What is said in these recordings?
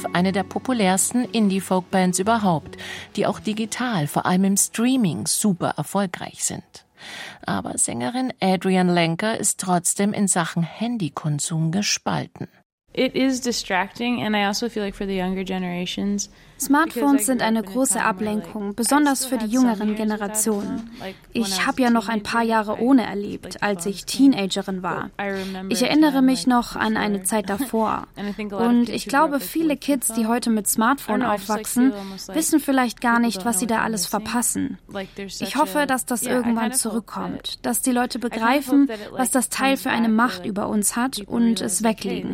Thief eine der populärsten Indie-Folk-Bands überhaupt, die auch digital, vor allem im Streaming, super erfolgreich sind. Aber Sängerin Adrienne Lenker ist trotzdem in Sachen Handykonsum gespalten. It is distracting and I also feel like for the younger generations. Smartphones sind eine große Ablenkung, besonders für die jüngeren Generationen. Ich habe ja noch ein paar Jahre ohne erlebt, als ich Teenagerin war. Ich erinnere mich noch an eine Zeit davor. Und ich glaube, viele Kids, die heute mit Smartphone aufwachsen, wissen vielleicht gar nicht, was sie da alles verpassen. Ich hoffe, dass das irgendwann zurückkommt, dass die Leute begreifen, was das Teil für eine Macht über uns hat und es weglegen.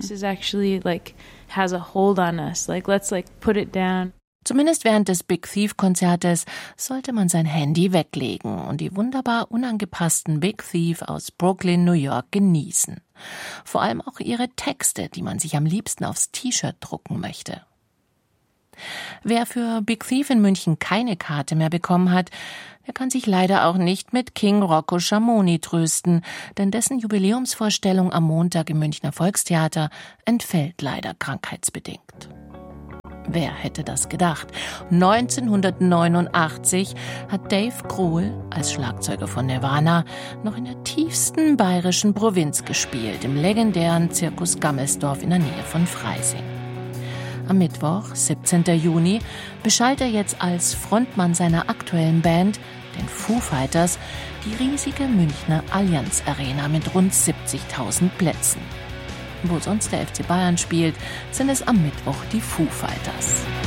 Zumindest während des Big Thief-Konzertes sollte man sein Handy weglegen und die wunderbar unangepassten Big Thief aus Brooklyn, New York genießen. Vor allem auch ihre Texte, die man sich am liebsten aufs T-Shirt drucken möchte. Wer für Big Thief in München keine Karte mehr bekommen hat, der kann sich leider auch nicht mit King Rocco Schamoni trösten, denn dessen Jubiläumsvorstellung am Montag im Münchner Volkstheater entfällt leider krankheitsbedingt. Wer hätte das gedacht? 1989 hat Dave Grohl als Schlagzeuger von Nirvana noch in der tiefsten bayerischen Provinz gespielt, im legendären Zirkus Gammelsdorf in der Nähe von Freising. Am Mittwoch, 17. Juni, beschallt er jetzt als Frontmann seiner aktuellen Band, den Foo Fighters, die riesige Münchner Allianz Arena mit rund 70.000 Plätzen. Wo sonst der FC Bayern spielt, sind es am Mittwoch die Foo Fighters.